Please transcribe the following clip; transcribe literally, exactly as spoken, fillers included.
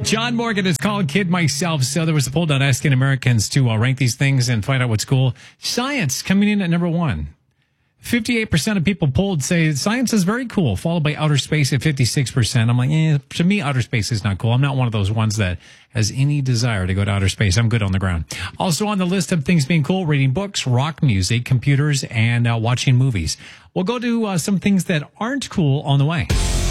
John Morgan is called Kid Myself. So there was a poll done asking Americans to uh, rank these things and find out what's cool. Science coming in at number one. fifty-eight percent of people polled say science is very cool, followed by outer space at fifty-six percent. I'm like, eh, to me, outer space is not cool. I'm not one of those ones that has any desire to go to outer space. I'm good on the ground. Also on the list of things being cool, reading books, rock music, computers, and uh, watching movies. We'll go to uh, some things that aren't cool on the way.